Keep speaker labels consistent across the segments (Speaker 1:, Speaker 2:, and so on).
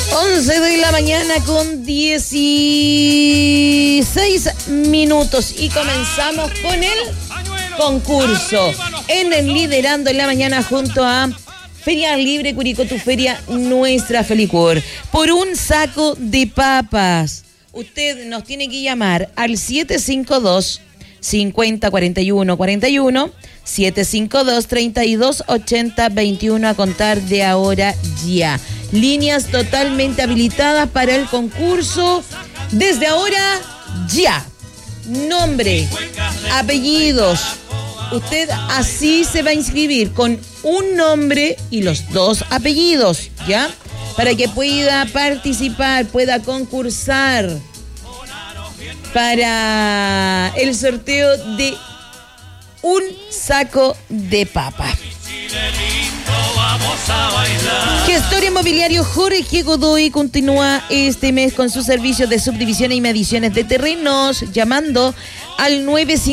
Speaker 1: 11 de la mañana con 16 minutos y comenzamos con el concurso en el Liderando en la Mañana junto a Feria Libre Curicó, tu feria, nuestra Felicur. Por un saco de papas, usted nos tiene que llamar al 752-5041-41, 752-3280-21 a contar de ahora ya. Líneas totalmente habilitadas para el concurso desde ahora ya. Nombre, apellidos. Usted así se va a inscribir con un nombre y los dos apellidos, ¿ya? Para que pueda participar, pueda concursar para el sorteo de un saco de papa. Gestor inmobiliario Jorge Godoy continúa este mes con sus servicios de subdivisión y mediciones de terrenos, llamando al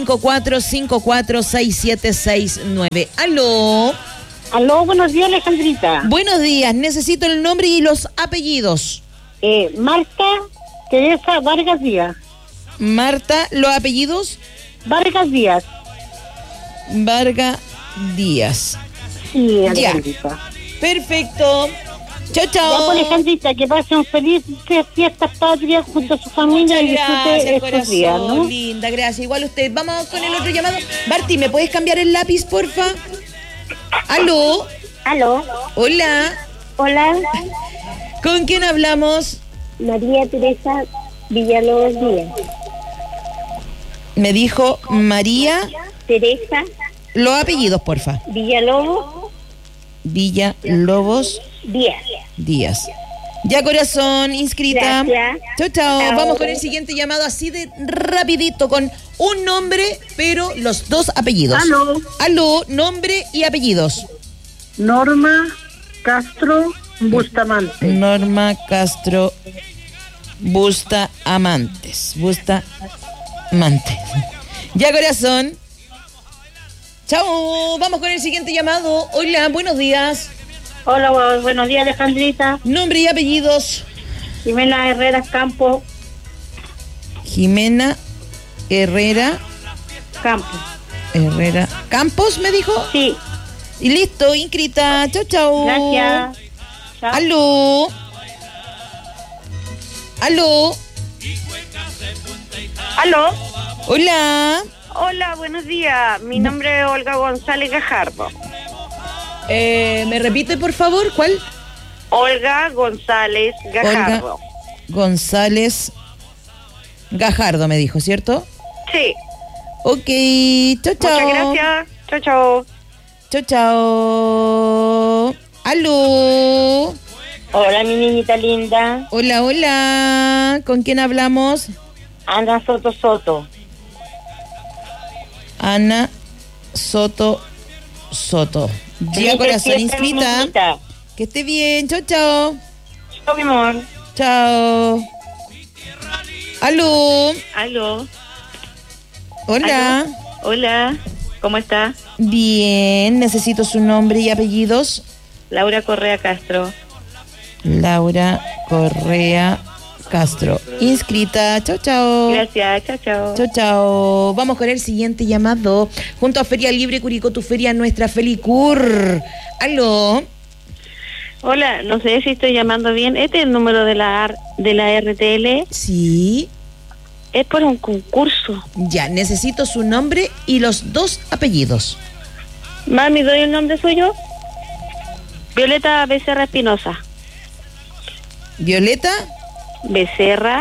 Speaker 1: 954-546769. ¡Aló!
Speaker 2: Aló, buenos días, Alejandrita.
Speaker 1: Buenos días, necesito el nombre y los apellidos.
Speaker 2: Marta Teresa Vargas Díaz.
Speaker 1: Marta, ¿los apellidos?
Speaker 2: Vargas Díaz.
Speaker 1: Vargas Díaz.
Speaker 2: Sí, Alejandrita.
Speaker 1: Perfecto. Chao, chao.
Speaker 2: Ya, pues, Alejandrita, que pasen felices fiestas patrias junto a su familia.
Speaker 1: Muchas
Speaker 2: y disfrute estos
Speaker 1: corazón,
Speaker 2: días, ¿no?
Speaker 1: linda, gracias. Igual usted. Vamos con el otro llamado. Barty, ¿me puedes cambiar el lápiz, porfa? ¿Aló?
Speaker 3: Aló.
Speaker 1: Hola.
Speaker 3: Hola.
Speaker 1: ¿Con quién hablamos?
Speaker 3: María Teresa Villalobos Díaz.
Speaker 1: Me dijo María.
Speaker 3: Teresa
Speaker 1: Los apellidos, porfa.
Speaker 3: Villalobos
Speaker 1: Villalobos
Speaker 3: Díaz.
Speaker 1: Ya, corazón, inscrita.
Speaker 3: Gracias.
Speaker 1: Chao, chao.
Speaker 3: Chao.
Speaker 1: Vamos con el siguiente llamado así de rapidito, con un nombre, pero los dos apellidos.
Speaker 2: Aló.
Speaker 1: Aló, nombre y apellidos.
Speaker 2: Norma Castro Bustamante.
Speaker 1: Norma Castro Bustamantes. Ya, corazón. Chao. Vamos con el siguiente llamado. Hola, buenos días.
Speaker 3: Hola, buenos días, Alejandrita.
Speaker 1: Nombre y apellidos.
Speaker 3: Jimena Herrera Campos.
Speaker 1: Jimena Herrera Campos, me dijo.
Speaker 3: Sí.
Speaker 1: Y listo, inscrita. Chao, chao.
Speaker 3: Gracias. Chao.
Speaker 1: Aló.
Speaker 3: Aló.
Speaker 1: Hola.
Speaker 3: Hola, buenos días. Mi nombre es Olga González Gajardo.
Speaker 1: ¿Me repite, por favor? ¿Cuál?
Speaker 3: Olga González Gajardo.
Speaker 1: Olga González Gajardo, me dijo, ¿cierto?
Speaker 3: Sí.
Speaker 1: Ok, chao, chao.
Speaker 3: Muchas gracias. Chao, chao.
Speaker 1: Chao, chao. Aló.
Speaker 3: Hola, mi niñita linda.
Speaker 1: Hola, hola. ¿Con quién hablamos?
Speaker 3: Ana Soto.
Speaker 1: Ana Soto. Ya, corazón, inscrita. Que esté bien. Chao, chao.
Speaker 3: Chao, mi amor.
Speaker 1: Chao. Aló. Hola.
Speaker 3: Hola, ¿cómo está?
Speaker 1: Bien, necesito su nombre y apellidos.
Speaker 3: Laura Correa Castro.
Speaker 1: Laura Correa Castro. Inscrita. Chao, chao.
Speaker 3: Gracias, chao, chao.
Speaker 1: Chao, chao. Vamos con el siguiente llamado. Junto a Feria Libre Curicó, tu feria, nuestra Felicur. Aló.
Speaker 3: Hola, no sé si estoy llamando bien. ¿Este es el número de la RTL?
Speaker 1: Sí.
Speaker 3: Es por un concurso.
Speaker 1: Ya, necesito su nombre y los dos apellidos.
Speaker 3: Mami, ¿doy el nombre suyo? Violeta Becerra Espinosa.
Speaker 1: Violeta
Speaker 3: Becerra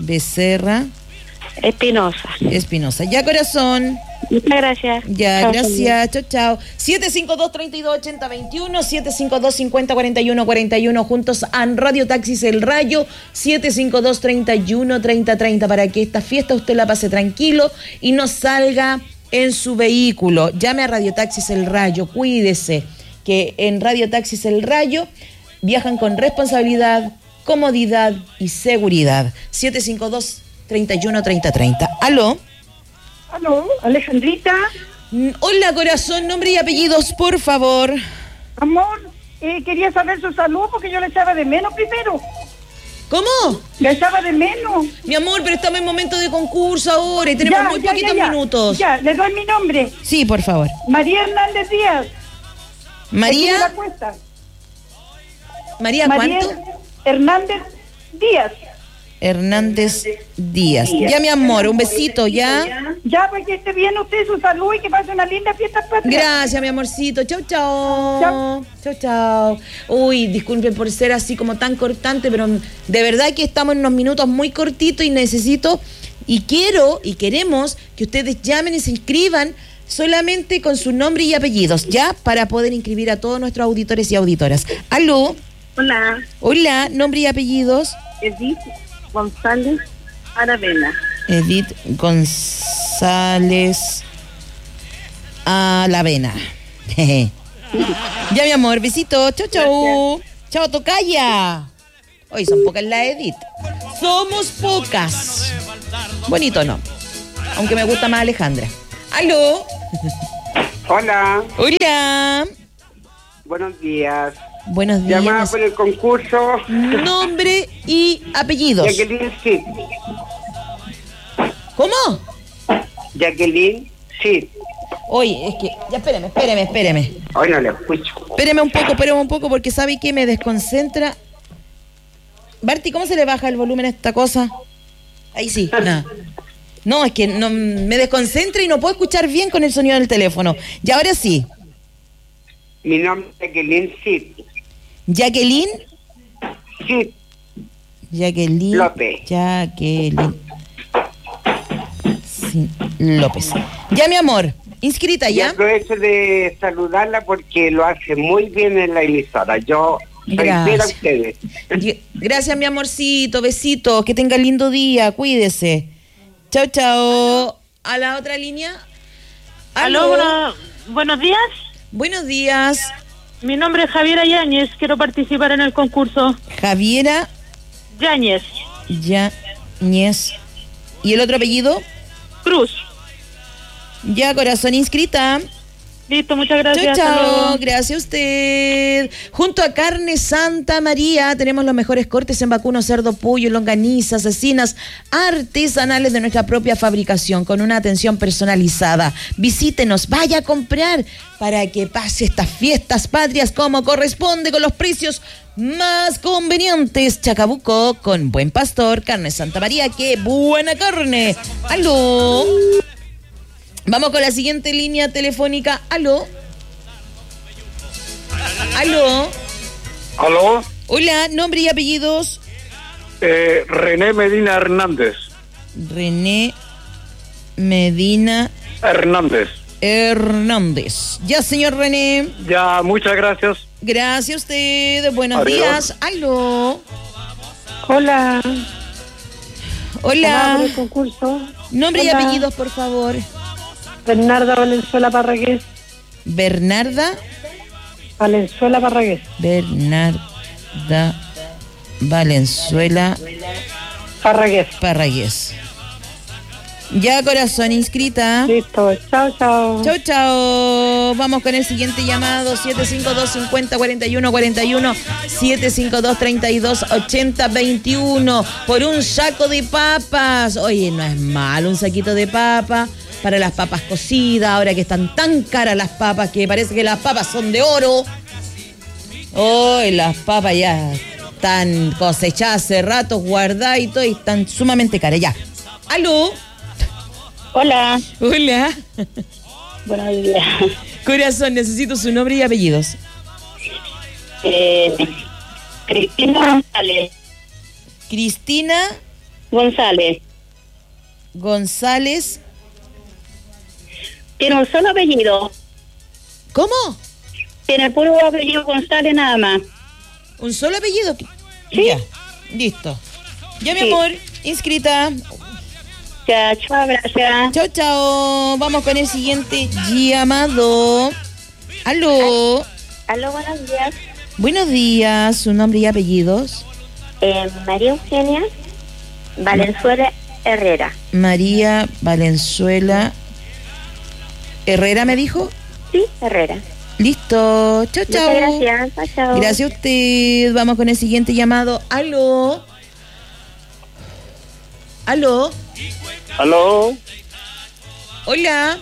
Speaker 1: Espinosa. Ya, corazón.
Speaker 3: Muchas gracias.
Speaker 1: Ya,
Speaker 3: Chao,
Speaker 1: gracias. Chao, chao. 752-3280-21, 752-5041-41, juntos en Radio Taxis El Rayo, 752-31-3030, para que esta fiesta usted la pase tranquilo y no salga en su vehículo. Llame a Radio Taxis El Rayo, cuídese, que en Radio Taxis El Rayo viajan con responsabilidad, comodidad y seguridad. 752-31-3030. ¿Aló?
Speaker 2: Aló, Alejandrita.
Speaker 1: Hola, corazón, nombre y apellidos, por favor.
Speaker 2: Amor, quería saber su salud porque yo le echaba de menos primero.
Speaker 1: ¿Cómo?
Speaker 4: La echaba de menos.
Speaker 1: Mi amor, pero estamos en momento de concurso ahora y tenemos muy poquitos minutos.
Speaker 4: Ya, le doy mi nombre.
Speaker 1: Sí, por favor.
Speaker 4: María Hernández Díaz.
Speaker 1: María.
Speaker 4: María
Speaker 1: ¿cuánto?
Speaker 4: Hernández Díaz.
Speaker 1: Hernández Díaz. Ya, mi amor, un besito, ¿ya?
Speaker 4: Ya, pues que esté bien usted, su salud y que pase una linda fiesta patria.
Speaker 1: Gracias, mi amorcito. Chau, chau. Chau, chau. Uy, disculpen por ser así como tan cortante, pero de verdad que estamos en unos minutos muy cortitos y necesito y quiero y queremos que ustedes llamen y se inscriban solamente con su nombre y apellidos, ¿ya? Para poder inscribir a todos nuestros auditores y auditoras. ¿Aló?
Speaker 3: Hola.
Speaker 1: Hola, nombre y apellidos.
Speaker 3: Edith González Aravena.
Speaker 1: Edith González Aravena. Ya, mi amor, besito. Chau, chau. Chau, tocaya. Hoy son pocas las Edith. Somos pocas. Bonito, ¿no? Aunque me gusta más Alejandra. ¿Aló?
Speaker 5: Hola.
Speaker 1: Hola.
Speaker 5: Buenos días.
Speaker 1: Buenos días.
Speaker 5: Llamada por el concurso.
Speaker 1: Nombre y apellidos.
Speaker 5: Jacqueline Sid.
Speaker 1: ¿Cómo?
Speaker 5: Jacqueline Sid.
Speaker 1: Oye, es que... Ya, espéreme.
Speaker 5: Hoy no le escucho.
Speaker 1: Espéreme un poco, porque ¿sabe qué? Me desconcentra. Barty, ¿cómo se le baja el volumen a esta cosa? Ahí sí, nada. No, es que no, me desconcentra y no puedo escuchar bien con el sonido del teléfono. Y ahora sí.
Speaker 5: Mi nombre es Jacqueline Sid.
Speaker 1: ¿Jacqueline?
Speaker 5: Sid.
Speaker 1: Jacqueline
Speaker 5: López.
Speaker 1: Jacqueline sí, López. Ya, mi amor, inscrita
Speaker 5: Y
Speaker 1: ya.
Speaker 5: aprovecho de saludarla porque lo hace muy bien en la emisora. Yo soy fiel a ustedes.
Speaker 1: Gracias, mi amorcito, besitos, que tenga lindo día, cuídese. Chao, chao. ¿A la otra línea?
Speaker 2: Aló, buenos días.
Speaker 1: Buenos días.
Speaker 2: Mi nombre es Javiera Yáñez, quiero participar en el concurso.
Speaker 1: Javiera
Speaker 2: Yáñez.
Speaker 1: Yáñez. ¿Y el otro apellido?
Speaker 2: Cruz.
Speaker 1: Ya, corazón, inscrita.
Speaker 2: Listo, muchas gracias.
Speaker 1: Chao, gracias a usted. Junto a Carne Santa María tenemos los mejores cortes en vacuno, cerdo, pollo, longaniza, cecinas artesanales de nuestra propia fabricación con una atención personalizada. Visítenos, vaya a comprar para que pase estas fiestas patrias como corresponde con los precios más convenientes. Chacabuco con Buen Pastor, Carne Santa María, qué buena carne. ¡Aló! Vamos con la siguiente línea telefónica. ¿Aló? ¿Aló?
Speaker 6: ¿Aló?
Speaker 1: Hola, nombre y apellidos.
Speaker 6: René Medina Hernández.
Speaker 1: René Medina Hernández. Ya, señor René.
Speaker 6: Ya, muchas gracias.
Speaker 1: Gracias a usted. Buenos
Speaker 6: Adiós.
Speaker 1: días. ¿Aló?
Speaker 4: Hola.
Speaker 1: Hola.
Speaker 4: El concurso.
Speaker 1: Nombre y
Speaker 4: Hola.
Speaker 1: apellidos, por favor.
Speaker 4: Bernarda Valenzuela Parragués.
Speaker 1: Bernarda
Speaker 4: Parragués.
Speaker 1: Valenzuela Parragués. Ya, corazón, inscrita.
Speaker 4: Listo, chao.
Speaker 1: Chau, chau. Vamos con el siguiente llamado, 752-50-41-41, 752-32-80-21, por un saco de papas. Oye, no es malo un saquito de papa para las papas cocidas, ahora que están tan caras las papas, que parece que las papas son de oro. Hoy las papas ya están cosechadas hace rato, guardadas y todo, y están sumamente caras. Ya. ¿Aló?
Speaker 2: Hola.
Speaker 1: Hola.
Speaker 2: Buenos días.
Speaker 1: Corazón, necesito su nombre y apellidos.
Speaker 2: Cristina González.
Speaker 1: Cristina González.
Speaker 2: Tiene un solo apellido.
Speaker 1: ¿Cómo?
Speaker 2: Tiene el puro apellido González nada más.
Speaker 1: ¿Un solo apellido?
Speaker 2: Sí.
Speaker 1: Ya, listo. Ya, mi
Speaker 2: Sí.
Speaker 1: amor, inscrita.
Speaker 2: Ya, chao, gracias.
Speaker 1: Chao, chao. Vamos con el siguiente llamado. ¿Aló?
Speaker 7: Aló, buenos días.
Speaker 1: Buenos días, su nombre y apellidos.
Speaker 7: María Eugenia Valenzuela Herrera.
Speaker 1: María Valenzuela Herrera, ¿me dijo?
Speaker 7: Sí, Herrera.
Speaker 1: Listo. Chao, chao.
Speaker 7: Muchas gracias. Chao.
Speaker 1: Gracias a usted. Vamos con el siguiente llamado. ¿Aló? Aló.
Speaker 6: ¿Aló?
Speaker 1: Hola.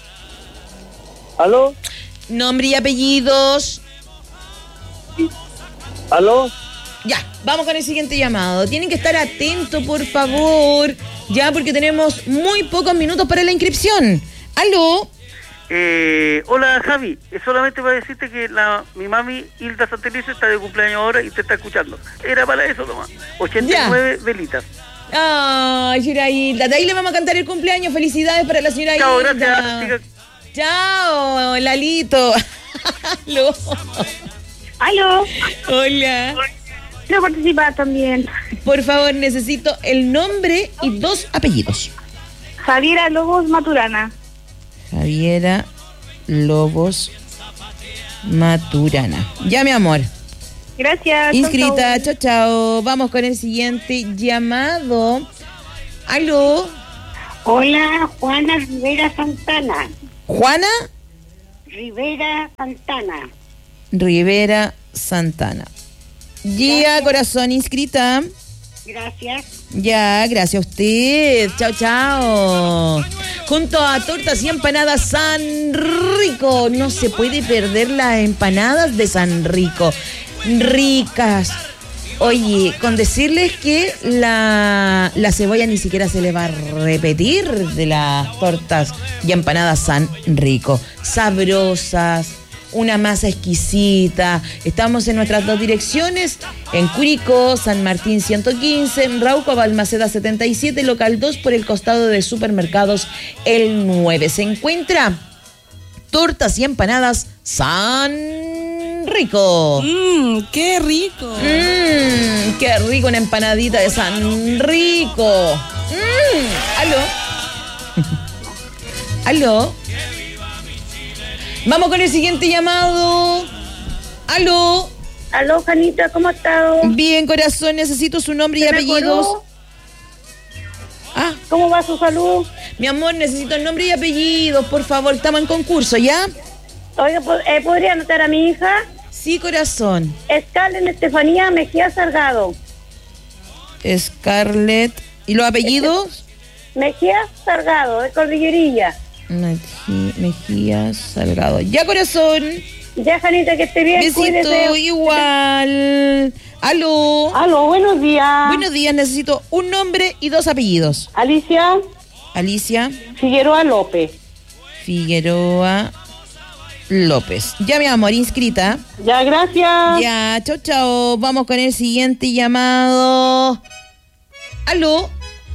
Speaker 6: ¿Aló?
Speaker 1: Nombre y apellidos.
Speaker 6: ¿Aló?
Speaker 1: Ya, vamos con el siguiente llamado. Tienen que estar atentos, por favor. Ya, porque tenemos muy pocos minutos para la inscripción. Aló.
Speaker 8: Hola Javi, solamente para decirte que mi mami Hilda Santelice está de cumpleaños ahora y te está escuchando. Era para eso nomás. 89 velitas.
Speaker 1: Ay, señora Hilda, de ahí le vamos a cantar el cumpleaños. Felicidades para la señora
Speaker 8: Chao,
Speaker 1: Hilda.
Speaker 8: gracias.
Speaker 1: Chao, Lalito. Aló.
Speaker 2: Aló.
Speaker 1: Hola.
Speaker 2: Quiero participar también.
Speaker 1: Por favor, necesito el nombre y 2 apellidos.
Speaker 2: Javiera Lobos Maturana.
Speaker 1: Javiera Lobos Maturana. Ya, mi amor.
Speaker 2: Gracias.
Speaker 1: Inscrita, chao, chao. Vamos con el siguiente llamado. Aló.
Speaker 2: Hola, Juana Rivera Santana.
Speaker 1: ¿Juana?
Speaker 2: Rivera Santana.
Speaker 1: Rivera Santana. Ya, corazón, inscrita.
Speaker 2: Gracias.
Speaker 1: Ya, gracias a usted. Chao, chao. Junto a tortas y empanadas San Rico. No se puede perder las empanadas de San Rico. Ricas. Oye, con decirles que la cebolla ni siquiera se le va a repetir de las tortas y empanadas San Rico. Sabrosas. Una masa exquisita. Estamos en nuestras 2 direcciones, en Curicó, San Martín 115, en Rauco, Balmaceda 77, local 2, por el costado de Supermercados El 9. Se encuentra tortas y empanadas San Rico.
Speaker 9: ¡Qué rico!
Speaker 1: ¡Qué rico una empanadita de San Rico! ¿Aló? ¿Aló? Vamos con el siguiente llamado. ¿Aló?
Speaker 2: Aló, Janita, ¿cómo estás?
Speaker 1: Bien, corazón, necesito su nombre y apellidos.
Speaker 2: ¿Cómo va su salud?
Speaker 1: Mi amor, necesito el nombre y apellidos, por favor. Estamos en concurso, ¿ya?
Speaker 2: Oiga, ¿podría anotar a mi hija?
Speaker 1: Sí, corazón.
Speaker 2: Scarlett Estefanía Mejía Salgado.
Speaker 1: Scarlett. ¿Y los apellidos?
Speaker 2: Mejía Salgado, de Cordillerilla.
Speaker 1: Mejía Salgado. Ya, corazón.
Speaker 2: Ya, Janita, que esté bien.
Speaker 1: Besito,
Speaker 2: cuídese.
Speaker 1: Igual. Aló.
Speaker 2: Aló, buenos días.
Speaker 1: Buenos días, necesito un nombre y 2 apellidos.
Speaker 2: Alicia.
Speaker 1: Alicia.
Speaker 2: Figueroa López.
Speaker 1: Figueroa López. Ya, mi amor, inscrita.
Speaker 2: Ya, gracias.
Speaker 1: Ya, chao, chao. Vamos con el siguiente llamado. Aló.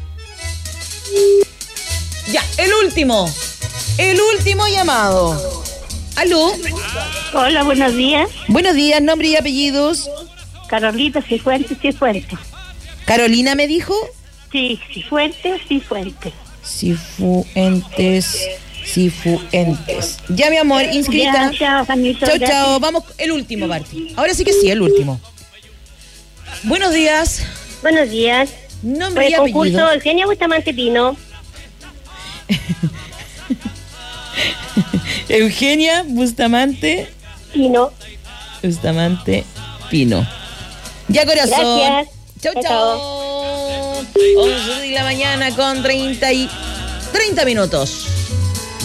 Speaker 1: Ya, el último. El último llamado. ¿Aló?
Speaker 2: Hola, buenos días.
Speaker 1: Buenos días, nombre y apellidos.
Speaker 2: Carolita Cifuentes.
Speaker 1: ¿Carolina me dijo?
Speaker 2: Sí, Cifuentes.
Speaker 1: Cifuentes. Ya, mi amor, inscrita.
Speaker 2: Ya, chao, Janito.
Speaker 1: Chao,
Speaker 2: gracias.
Speaker 1: chao. Vamos, el último, Barty. Ahora sí que sí, el último. Buenos días.
Speaker 7: Buenos días.
Speaker 1: Nombre y
Speaker 7: Por el concurso
Speaker 1: apellido.
Speaker 7: Eugenia Bustamante Pino.
Speaker 1: Eugenia Bustamante
Speaker 7: Pino.
Speaker 1: Pino. Ya, corazón.
Speaker 7: Gracias.
Speaker 1: Chau, chau. 11 de la mañana con 30 minutos.